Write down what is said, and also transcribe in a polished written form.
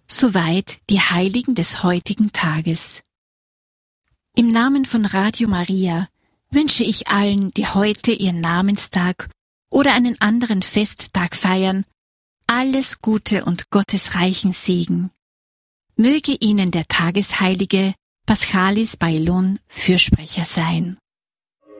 Soweit die Heiligen des heutigen Tages. Im Namen von Radio Maria wünsche ich allen, die heute ihren Namenstag oder einen anderen Festtag feiern, alles Gute und Gottes reichen Segen. Möge Ihnen der Tagesheilige Paschalis Baylon Fürsprecher sein.